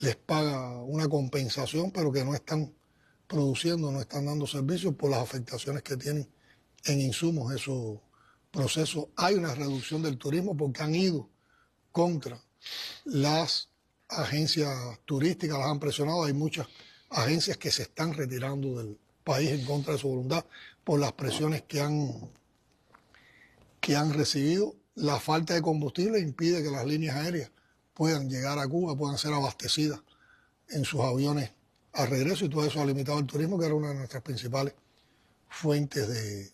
les paga una compensación, pero que no están produciendo, no están dando servicios por las afectaciones que tienen en insumos esos procesos. Hay una reducción del turismo porque han ido contra las agencias turísticas, las han presionado. Hay muchas agencias que se están retirando del país en contra de su voluntad por las presiones que han recibido. La falta de combustible impide que las líneas aéreas puedan llegar a Cuba, puedan ser abastecidas en sus aviones al regreso, y todo eso ha limitado el turismo, que era una de nuestras principales fuentes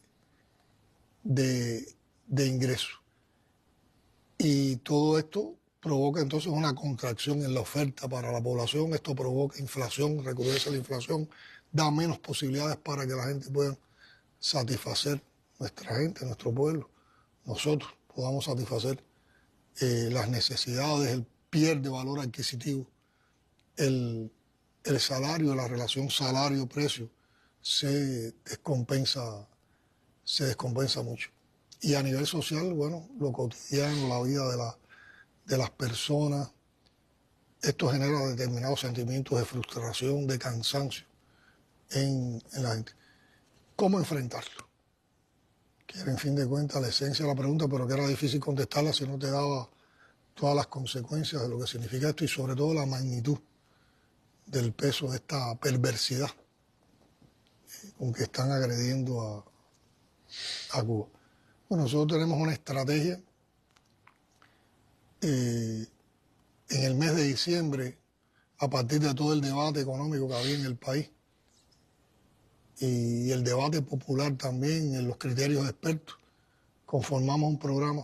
de ingresos. Y todo esto provoca entonces una contracción en la oferta para la población. Esto provoca inflación, recrudece la inflación, da menos posibilidades para que la gente pueda satisfacer, nuestra gente, nuestro pueblo, nosotros podamos satisfacer las necesidades. Pierde valor adquisitivo el salario, la relación salario-precio se descompensa mucho. Y a nivel social, bueno, lo cotidiano, la vida de las personas, esto genera determinados sentimientos de frustración, de cansancio en la gente. ¿Cómo enfrentarlo? Que era en fin de cuentas la esencia de la pregunta, pero que era difícil contestarla si no te daba todas las consecuencias de lo que significa esto y sobre todo la magnitud del peso de esta perversidad con que están agrediendo a Cuba. Bueno, nosotros tenemos una estrategia. En el mes de diciembre, a partir de todo el debate económico que había en el país y el debate popular también en los criterios de expertos, conformamos un programa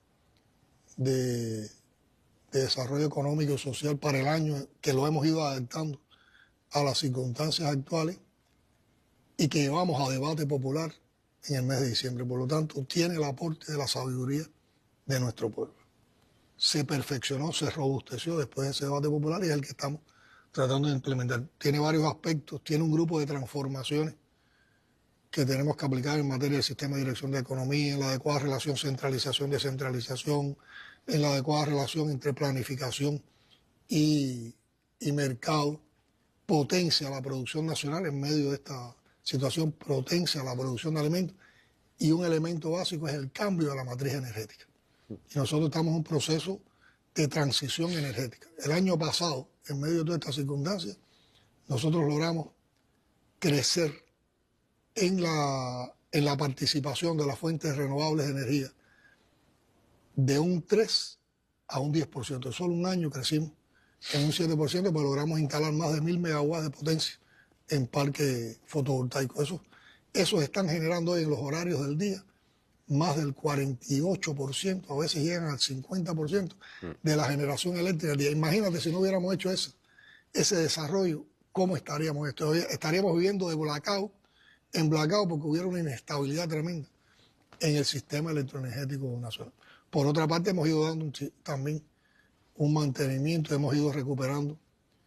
de desarrollo económico y social para el año, que lo hemos ido adaptando a las circunstancias actuales y que llevamos a debate popular en el mes de diciembre. Por lo tanto, tiene el aporte de la sabiduría de nuestro pueblo. Se perfeccionó, se robusteció después de ese debate popular y es el que estamos tratando de implementar. Tiene varios aspectos, tiene un grupo de transformaciones que tenemos que aplicar en materia del sistema de dirección de economía, en la adecuada relación centralización-descentralización, en la adecuada relación entre planificación y mercado, potencia la producción nacional en medio de esta situación, potencia la producción de alimentos, y un elemento básico es el cambio de la matriz energética. Y nosotros estamos en un proceso de transición energética. El año pasado, en medio de todas estas circunstancias, nosotros logramos crecer en la participación de las fuentes renovables de energía de un 3 a un 10%. En solo un año crecimos en un 7%, pero logramos instalar más de 1000 megawatts de potencia en parques fotovoltaicos. Esos están generando hoy en los horarios del día más del 48%, a veces llegan al 50% de la generación eléctrica del día. Imagínate si no hubiéramos hecho ese desarrollo, ¿cómo estaríamos? Estaríamos viviendo de blackout en blackout porque hubiera una inestabilidad tremenda en el sistema electroenergético nacional. Por otra parte, hemos ido dando también un mantenimiento, hemos ido recuperando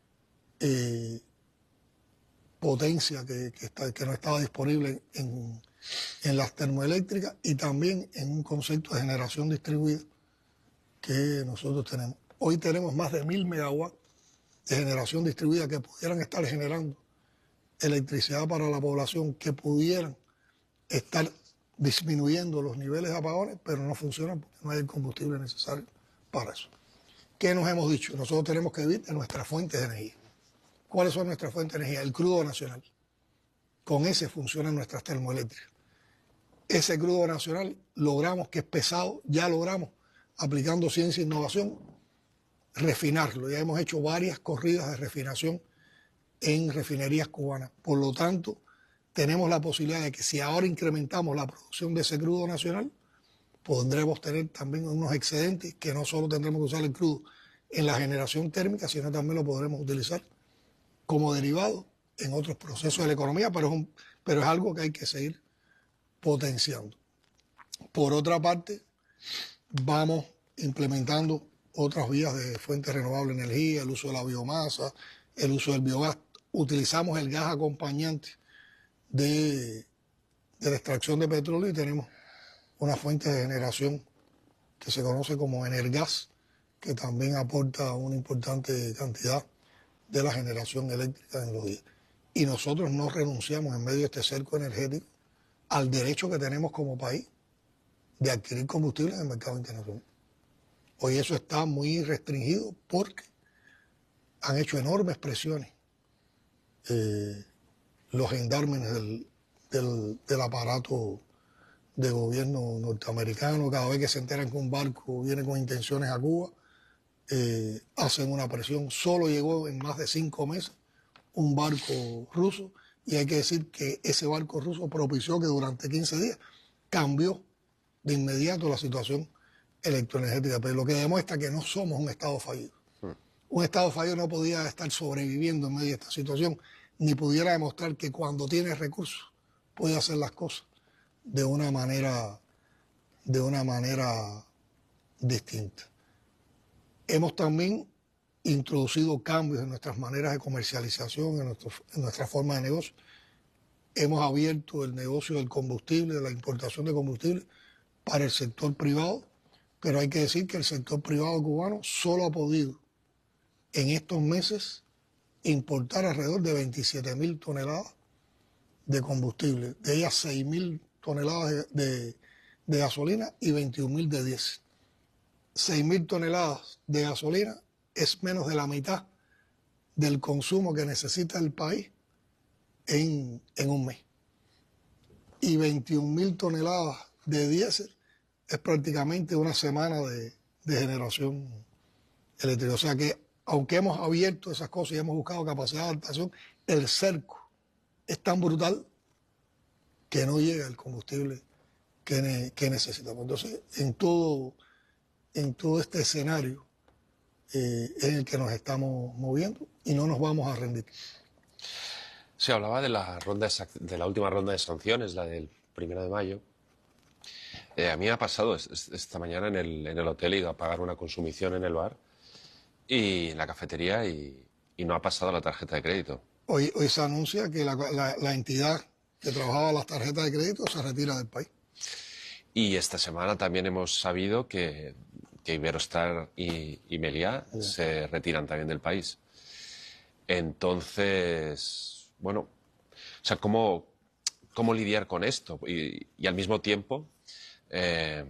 potencia que no estaba disponible en las termoeléctricas y también en un concepto de generación distribuida que nosotros tenemos. Hoy tenemos más de 1000 megawatts de generación distribuida que pudieran estar generando electricidad para la población, que pudieran estar disminuyendo los niveles de apagones, pero no funcionan porque no hay el combustible necesario para eso. ¿Qué nos hemos dicho? Nosotros tenemos que vivir de nuestras fuentes de energía. ¿Cuáles son nuestras fuentes de energía? El crudo nacional. Con ese funcionan nuestras termoeléctricas. Ese crudo nacional logramos, que es pesado, ya logramos, aplicando ciencia e innovación, refinarlo. Ya hemos hecho varias corridas de refinación en refinerías cubanas. Por lo tanto, tenemos la posibilidad de que si ahora incrementamos la producción de ese crudo nacional, podremos tener también unos excedentes que no solo tendremos que usar el crudo en la generación térmica, sino también lo podremos utilizar como derivado en otros procesos de la economía, pero es algo que hay que seguir potenciando. Por otra parte, vamos implementando otras vías de fuentes renovables de energía, el uso de la biomasa, el uso del biogás. Utilizamos el gas acompañante de la extracción de petróleo y tenemos una fuente de generación que se conoce como Energas, que también aporta una importante cantidad de la generación eléctrica en los días. Y nosotros no renunciamos en medio de este cerco energético al derecho que tenemos como país de adquirir combustibles en el mercado internacional. Hoy eso está muy restringido porque han hecho enormes presiones los gendarmes del aparato de gobierno norteamericano. Cada vez que se enteran que un barco viene con intenciones a Cuba, hacen una presión. Solo llegó en más de 5 meses un barco ruso, y hay que decir que ese barco ruso propició que durante 15 días cambió de inmediato la situación electroenergética, pero lo que demuestra que no somos un Estado fallido. Un Estado fallido no podía estar sobreviviendo en medio de esta situación, ni pudiera demostrar que cuando tiene recursos puede hacer las cosas de una manera distinta. Hemos también introducido cambios en nuestras maneras de comercialización, en nuestra forma de negocio. Hemos abierto el negocio del combustible, de la importación de combustible para el sector privado, pero hay que decir que el sector privado cubano solo ha podido en estos meses importar alrededor de 27.000 toneladas de combustible, de ellas 6.000 toneladas de gasolina y 21.000 de diésel. 6.000 toneladas de gasolina es menos de la mitad del consumo que necesita el país en un mes. Y 21.000 toneladas de diésel es prácticamente una semana de generación eléctrica. O sea que, aunque hemos abierto esas cosas y hemos buscado capacidad de adaptación, el cerco es tan brutal que no llega el combustible que necesitamos. Entonces, en todo este escenario en el que nos estamos moviendo, y no nos vamos a rendir. Se hablaba de la última ronda de sanciones, la del 1 de mayo. A mí me ha pasado esta mañana en el hotel, he ido a pagar una consumición en el bar y en la cafetería y no ha pasado la tarjeta de crédito. Hoy se anuncia que la entidad que trabajaba las tarjetas de crédito se retira del país. Y esta semana también hemos sabido que Iberostar y Meliá se retiran también del país. Entonces, bueno, o sea, ¿cómo lidiar con esto? Y al mismo tiempo, ¿qué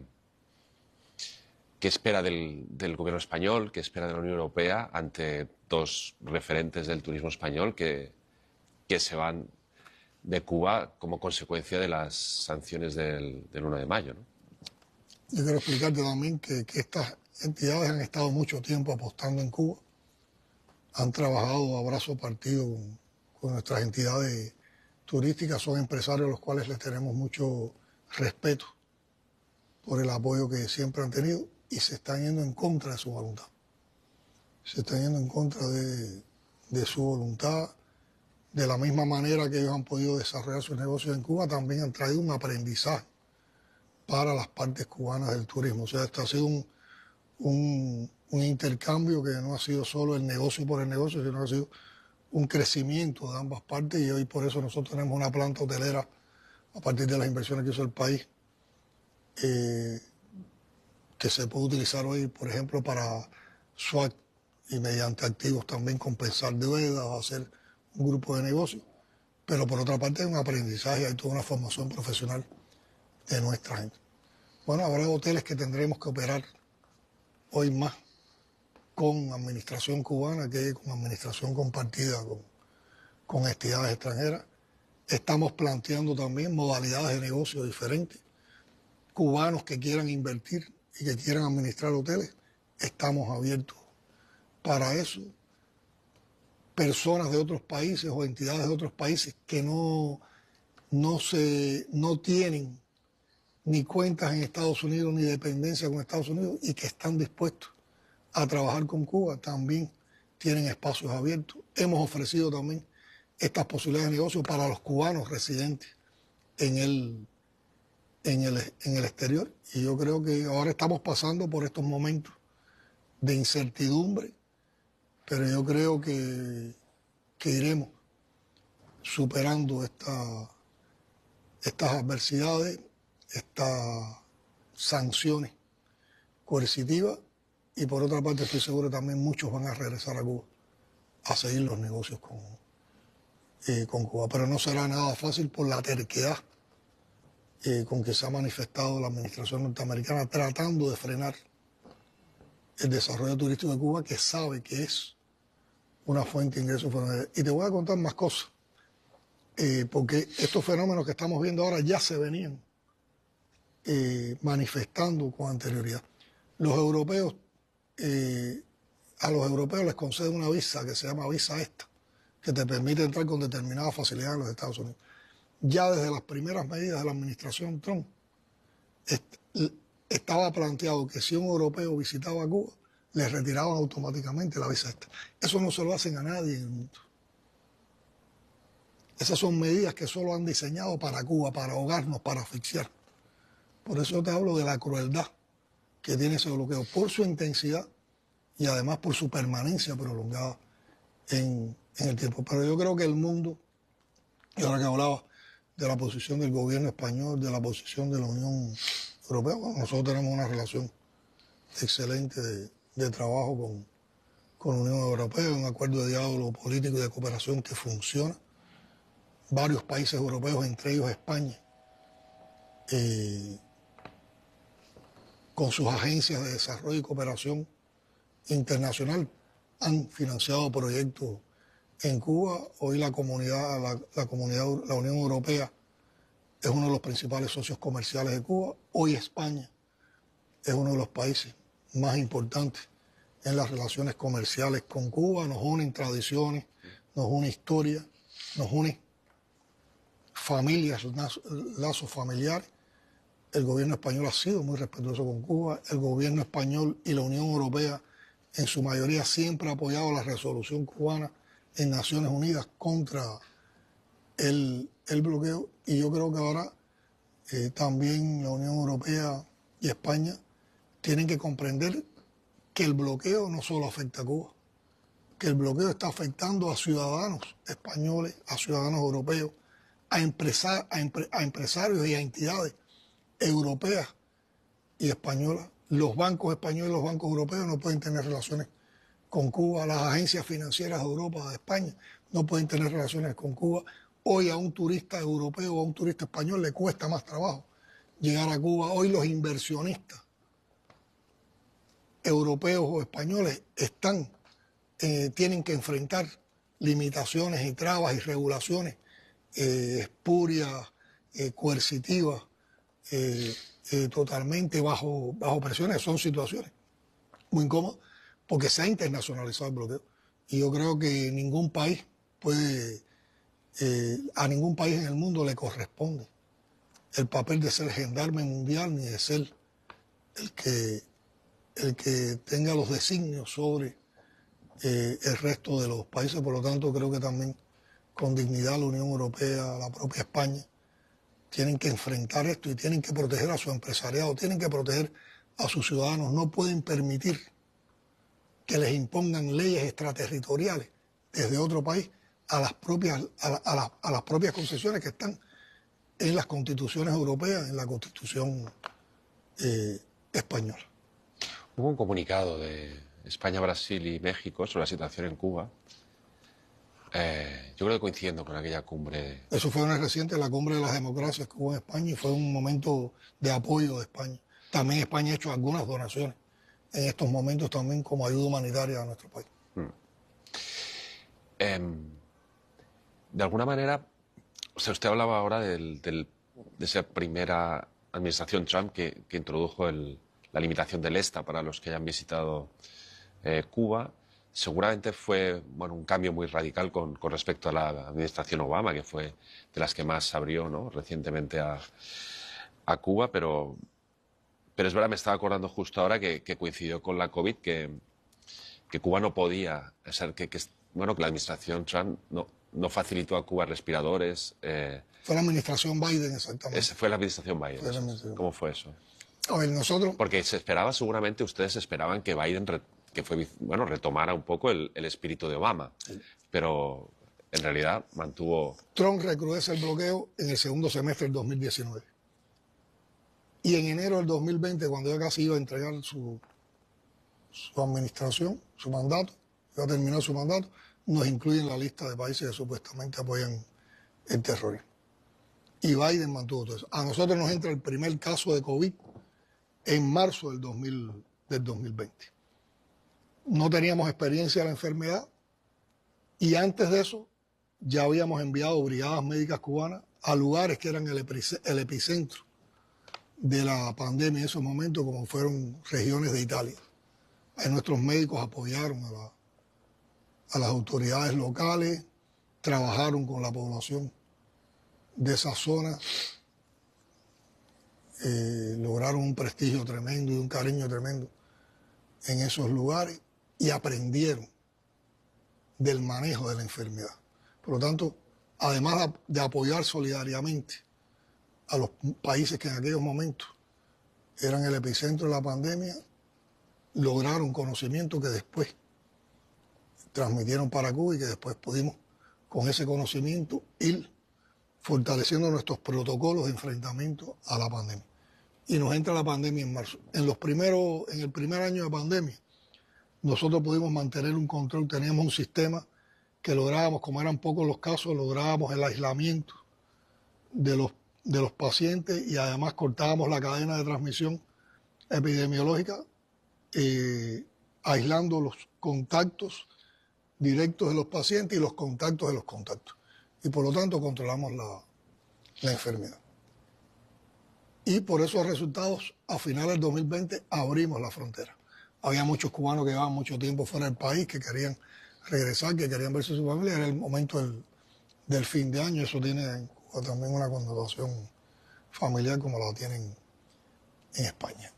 espera del gobierno español, qué espera de la Unión Europea ante dos referentes del turismo español que se van de Cuba como consecuencia de las sanciones del 1 de mayo, ¿no? Yo quiero explicarte también que estas entidades han estado mucho tiempo apostando en Cuba, han trabajado a brazo partido con nuestras entidades turísticas, son empresarios a los cuales les tenemos mucho respeto por el apoyo que siempre han tenido, y se están yendo en contra de su voluntad. Se están yendo en contra de su voluntad. De la misma manera que ellos han podido desarrollar sus negocios en Cuba, también han traído un aprendizaje para las partes cubanas del turismo. O sea, esto ha sido un intercambio que no ha sido solo el negocio por el negocio, sino que ha sido un crecimiento de ambas partes, y hoy por eso nosotros tenemos una planta hotelera a partir de las inversiones que hizo el país, que se puede utilizar hoy, por ejemplo, para SWAT, y mediante activos también compensar deudas, hacer un grupo de negocios. Pero por otra parte hay un aprendizaje, hay toda una formación profesional de nuestra gente. Bueno, habrá hoteles que tendremos que operar hoy más con administración cubana que con administración compartida con entidades extranjeras. Estamos planteando también modalidades de negocio diferentes. Cubanos que quieran invertir y que quieran administrar hoteles, estamos abiertos para eso. Personas de otros países o entidades de otros países que no tienen ni cuentas en Estados Unidos ni dependencia con Estados Unidos y que están dispuestos a trabajar con Cuba, también tienen espacios abiertos. Hemos ofrecido también estas posibilidades de negocio para los cubanos residentes en el exterior, y yo creo que ahora estamos pasando por estos momentos de incertidumbre, pero yo creo que iremos superando estas adversidades, estas sanciones coercitivas, y por otra parte estoy seguro que también muchos van a regresar a Cuba a seguir los negocios con Cuba. Pero no será nada fácil por la terquedad con que se ha manifestado la administración norteamericana tratando de frenar el desarrollo turístico de Cuba, que sabe que es una fuente de ingresos. Y te voy a contar más cosas, porque estos fenómenos que estamos viendo ahora ya se venían manifestando con anterioridad. Los europeos, a los europeos les conceden una visa que se llama visa esta, que te permite entrar con determinadas facilidades en los Estados Unidos. Ya desde las primeras medidas de la administración Trump, estaba planteado que si un europeo visitaba Cuba, le retiraban automáticamente la visa esta. Eso no se lo hacen a nadie en el mundo. Esas son medidas que solo han diseñado para Cuba, para ahogarnos, para asfixiar. Por eso yo te hablo de la crueldad que tiene ese bloqueo, por su intensidad y además por su permanencia prolongada en el tiempo. Pero yo creo que el mundo, y ahora que hablaba de la posición del gobierno español, de la posición de la Unión Europea, bueno, nosotros tenemos una relación excelente de trabajo con la Unión Europea, un acuerdo de diálogo político y de cooperación que funciona. Varios países europeos, entre ellos España, con sus agencias de desarrollo y cooperación internacional, han financiado proyectos en Cuba. Hoy la Unión Europea es uno de los principales socios comerciales de Cuba. Hoy España es uno de los países más importantes en las relaciones comerciales con Cuba. Nos unen tradiciones, nos une historia, nos une familias, lazos familiares. El gobierno español ha sido muy respetuoso con Cuba. El gobierno español y la Unión Europea, en su mayoría, siempre ha apoyado la resolución cubana en Naciones Unidas contra el bloqueo. Y yo creo que ahora también la Unión Europea y España tienen que comprender que el bloqueo no solo afecta a Cuba, que el bloqueo está afectando a ciudadanos españoles, a ciudadanos europeos, a empresarios y a entidades europeas y españolas. Los bancos españoles y los bancos europeos no pueden tener relaciones con Cuba. Las agencias financieras de Europa, de España, no pueden tener relaciones con Cuba. Hoy a un turista europeo o a un turista español le cuesta más trabajo llegar a Cuba. Hoy los inversionistas europeos o españoles tienen que enfrentar limitaciones y trabas y regulaciones espurias, coercitivas, totalmente bajo presiones. Son situaciones muy incómodas porque se ha internacionalizado el bloqueo. Y yo creo que ningún país a ningún país en el mundo le corresponde el papel de ser gendarme mundial ni de ser el que tenga los designios sobre el resto de los países. Por lo tanto, creo que también con dignidad la Unión Europea, la propia España, tienen que enfrentar esto y tienen que proteger a su empresariado, tienen que proteger a sus ciudadanos. No pueden permitir que les impongan leyes extraterritoriales desde otro país a las propias concesiones que están en las constituciones europeas, en la Constitución española. Hubo un comunicado de España, Brasil y México sobre la situación en Cuba. Yo creo que coincidiendo con aquella cumbre. Eso fue una reciente, la cumbre de las democracias que hubo en España, y fue un momento de apoyo de España. También España ha hecho algunas donaciones en estos momentos también como ayuda humanitaria a nuestro país. De alguna manera, o sea, usted hablaba ahora de esa primera administración Trump que introdujo la limitación del ESTA para los que hayan visitado Cuba. Seguramente fue un cambio muy radical con respecto a la administración Obama, que fue de las que más abrió, ¿no?, recientemente a Cuba, pero es verdad, me estaba acordando justo ahora que coincidió con la COVID, que Cuba no podía, o sea, que la administración Trump no facilitó a Cuba respiradores. Fue la administración Biden, exactamente. Fue la administración Biden. ¿Cómo fue eso? A ver, nosotros... Porque se esperaba, seguramente ustedes esperaban que Biden retomara un poco el espíritu de Obama, sí, pero en realidad mantuvo... Trump recrudece el bloqueo en el segundo semestre del 2019. Y en enero del 2020, cuando ya casi iba a entregar su administración, su mandato, iba a terminar su mandato, nos incluye en la lista de países que supuestamente apoyan el terrorismo. Y Biden mantuvo todo eso. A nosotros nos entra el primer caso de COVID en marzo del 2020. No teníamos experiencia de la enfermedad y antes de eso ya habíamos enviado brigadas médicas cubanas a lugares que eran el epicentro de la pandemia en esos momentos, como fueron regiones de Italia. Ahí nuestros médicos apoyaron a las autoridades locales, trabajaron con la población de esa zona, lograron un prestigio tremendo y un cariño tremendo en esos lugares y aprendieron del manejo de la enfermedad. Por lo tanto, además de apoyar solidariamente a los países que en aquellos momentos eran el epicentro de la pandemia, lograron conocimiento que después transmitieron para Cuba y que después pudimos, con ese conocimiento, ir fortaleciendo nuestros protocolos de enfrentamiento a la pandemia. Y nos entra la pandemia en marzo. En el primer año de pandemia, nosotros pudimos mantener un control, teníamos un sistema que lográbamos, como eran pocos los casos, lográbamos el aislamiento de los pacientes y además cortábamos la cadena de transmisión epidemiológica, aislando los contactos directos de los pacientes y los contactos de los contactos. Y por lo tanto controlamos la enfermedad. Y por esos resultados, a finales del 2020, abrimos la frontera. Había muchos cubanos que llevaban mucho tiempo fuera del país, que querían regresar, que querían verse su familia. Era el momento del fin de año. Eso tiene en Cuba también una connotación familiar como la tienen en España.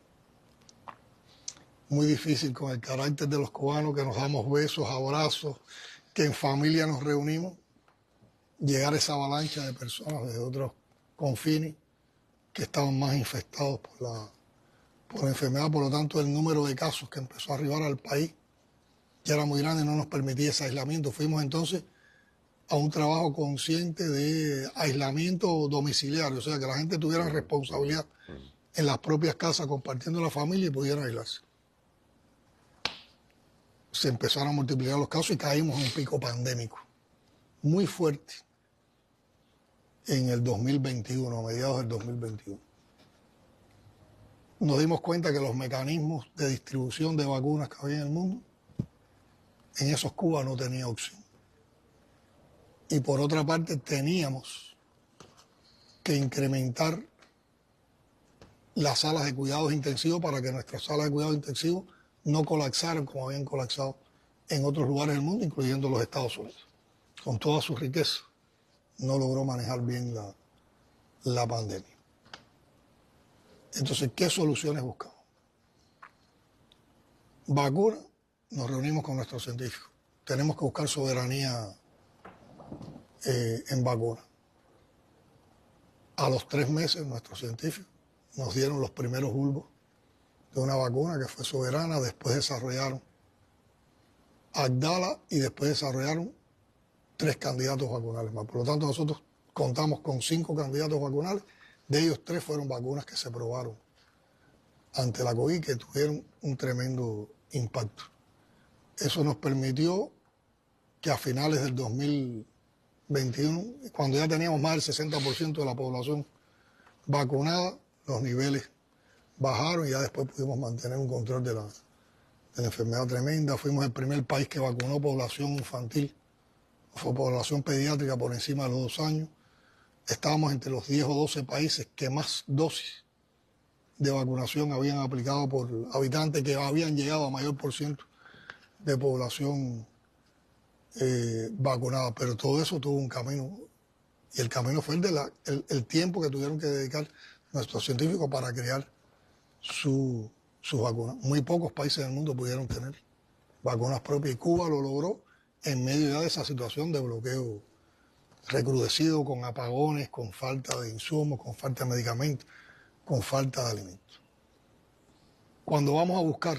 Muy difícil con el carácter de los cubanos, que nos damos besos, abrazos, que en familia nos reunimos, llegar a esa avalancha de personas de otros confines que estaban más infectados por la enfermedad. Por lo tanto, el número de casos que empezó a arribar al país ya era muy grande y no nos permitía ese aislamiento. Fuimos entonces a un trabajo consciente de aislamiento domiciliario, o sea, que la gente tuviera responsabilidad en las propias casas, compartiendo la familia y pudieran aislarse. Se empezaron a multiplicar los casos y caímos en un pico pandémico muy fuerte en el 2021, a mediados del 2021. Nos dimos cuenta que los mecanismos de distribución de vacunas que había en el mundo, en esos Cuba no tenía opción. Y por otra parte teníamos que incrementar las salas de cuidados intensivos para que nuestras salas de cuidados intensivos no colapsaran como habían colapsado en otros lugares del mundo, incluyendo los Estados Unidos. Con toda su riqueza, no logró manejar bien la pandemia. Entonces, ¿qué soluciones buscamos? Vacuna, nos reunimos con nuestros científicos. Tenemos que buscar soberanía en vacuna. A los 3 meses, nuestros científicos nos dieron los primeros bulbos de una vacuna que fue soberana. Después desarrollaron Abdala y después desarrollaron 3 candidatos vacunales más. Por lo tanto, nosotros contamos con 5 candidatos vacunales. De ellos 3 fueron vacunas que se probaron ante la COVID, que tuvieron un tremendo impacto. Eso nos permitió que a finales del 2021, cuando ya teníamos más del 60% de la población vacunada, los niveles bajaron y ya después pudimos mantener un control de la enfermedad tremenda. Fuimos el primer país que vacunó población infantil, fue población pediátrica por encima de los 2 años. Estábamos entre los 10 o 12 países que más dosis de vacunación habían aplicado por habitante, que habían llegado a mayor % de población vacunada. Pero todo eso tuvo un camino, y el camino fue el tiempo que tuvieron que dedicar nuestros científicos para crear sus vacunas. Muy pocos países del mundo pudieron tener vacunas propias y Cuba lo logró en medio ya de esa situación de bloqueo recrudecido, con apagones, con falta de insumos, con falta de medicamentos, con falta de alimentos. Cuando vamos a buscar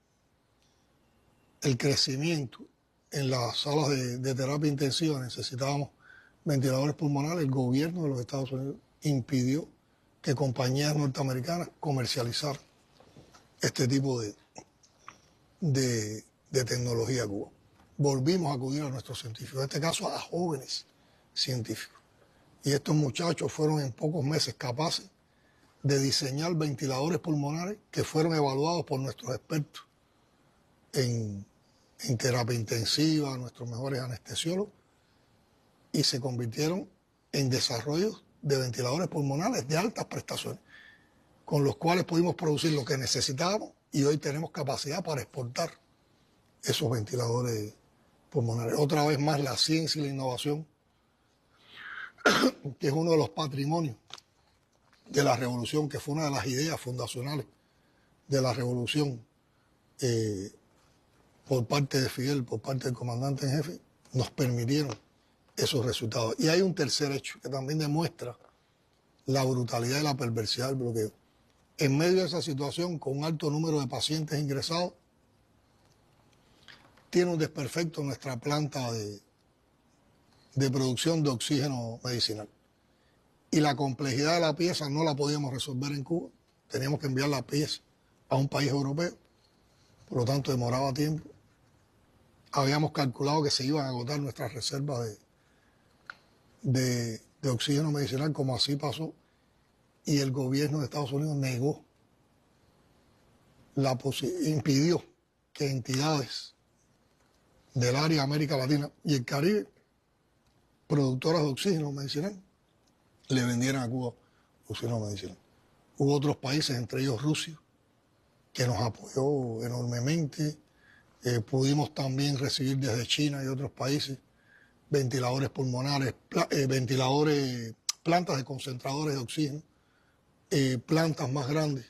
el crecimiento en las salas de terapia intensiva, necesitábamos ventiladores pulmonares. El gobierno de los Estados Unidos impidió que compañías norteamericanas comercializaran este tipo de tecnología a Cuba. volvimos a acudir a nuestros científicos, en este caso a jóvenes científicos. Y estos muchachos fueron en pocos meses capaces de diseñar ventiladores pulmonares que fueron evaluados por nuestros expertos en terapia intensiva, nuestros mejores anestesiólogos, y se convirtieron en desarrollos de ventiladores pulmonares de altas prestaciones, con los cuales pudimos producir lo que necesitábamos y hoy tenemos capacidad para exportar esos ventiladores pulmonares. Otra vez más la ciencia y la innovación, que es uno de los patrimonios de la revolución, que fue una de las ideas fundacionales de la revolución por parte de Fidel, por parte del comandante en jefe, nos permitieron esos resultados. Y hay un tercer hecho que también demuestra la brutalidad y la perversidad del bloqueo. En medio de esa situación, con un alto número de pacientes ingresados, tiene un desperfecto nuestra planta de producción de oxígeno medicinal. Y la complejidad de la pieza no la podíamos resolver en Cuba. Teníamos que enviar la pieza a un país europeo. Por lo tanto, demoraba tiempo. Habíamos calculado que se iban a agotar nuestras reservas de oxígeno medicinal, como así pasó. Y el gobierno de Estados Unidos negó, impidió que entidades del área de América Latina y el Caribe, productoras de oxígeno medicinal, le vendieran a Cuba oxígeno medicinal. Hubo otros países, entre ellos Rusia, que nos apoyó enormemente. Pudimos también recibir desde China y otros países ventiladores pulmonares, plantas de concentradores de oxígeno, plantas más grandes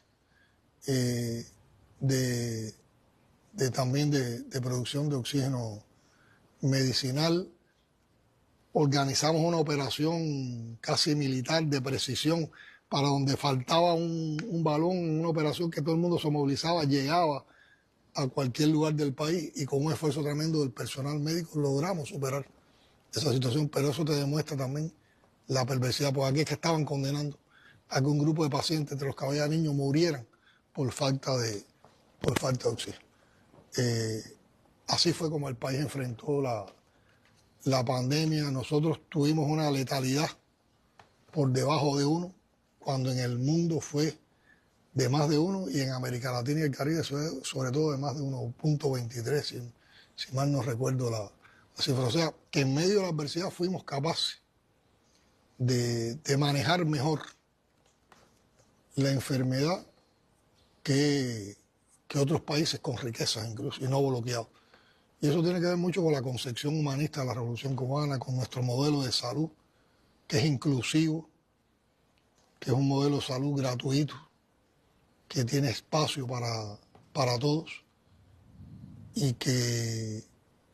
también de producción de oxígeno medicinal. Organizamos una operación casi militar de precisión para donde faltaba un balón, una operación que todo el mundo se movilizaba, llegaba a cualquier lugar del país y con un esfuerzo tremendo del personal médico logramos superar esa situación, pero eso te demuestra también la perversidad, porque aquí es que estaban condenando a que un grupo de pacientes, entre los que había niños, murieran por falta de oxígeno. Así fue como el país enfrentó la pandemia. Nosotros tuvimos una letalidad por debajo de 1, cuando en el mundo fue de más de 1 y en América Latina y el Caribe sobre todo de más de 1.23, si mal no recuerdo la cifra. O sea, que en medio de la adversidad fuimos capaces de manejar mejor la enfermedad que otros países con riquezas incluso, y no bloqueados. Y eso tiene que ver mucho con la concepción humanista de la Revolución Cubana, con nuestro modelo de salud, que es inclusivo, que es un modelo de salud gratuito, que tiene espacio para todos y que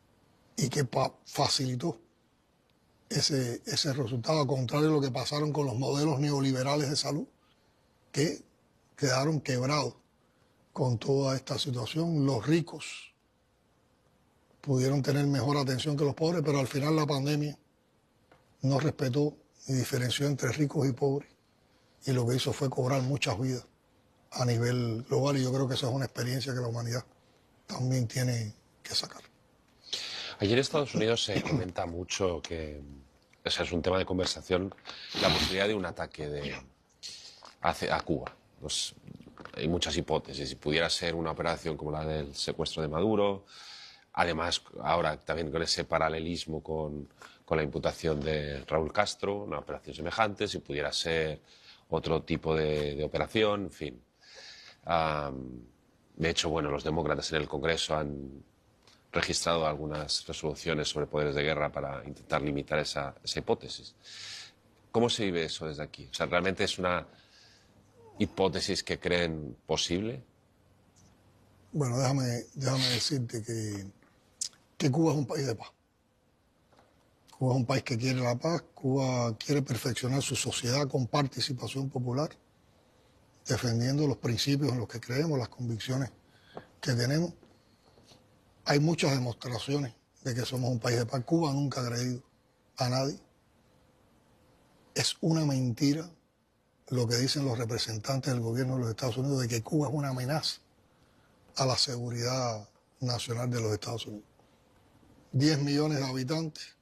facilitó ese resultado, al contrario de lo que pasaron con los modelos neoliberales de salud, que quedaron quebrados con toda esta situación. Los ricos pudieron tener mejor atención que los pobres, pero al final la pandemia no respetó ni diferenció entre ricos y pobres, y lo que hizo fue cobrar muchas vidas a nivel global, y yo creo que esa es una experiencia que la humanidad también tiene que sacar. Allí en Estados Unidos se comenta mucho que, o sea, es un tema de conversación, la posibilidad de un ataque a Cuba. Hay muchas hipótesis. Si pudiera ser una operación como la del secuestro de Maduro, además ahora también con ese paralelismo con la imputación de Raúl Castro, una operación semejante, si pudiera ser otro tipo de operación, en fin. De hecho, bueno, los demócratas en el Congreso han registrado algunas resoluciones sobre poderes de guerra para intentar limitar esa hipótesis. ¿Cómo se vive eso desde aquí? O sea, ¿realmente es una hipótesis que creen posible? Bueno, déjame decirte que Cuba es un país de paz. Cuba es un país que quiere la paz. Cuba quiere perfeccionar su sociedad con participación popular, defendiendo los principios en los que creemos, las convicciones que tenemos. Hay muchas demostraciones de que somos un país de paz. Cuba nunca ha agredido a nadie. Es una mentira lo que dicen los representantes del gobierno de los Estados Unidos de que Cuba es una amenaza a la seguridad nacional de los Estados Unidos. 10 millones de habitantes,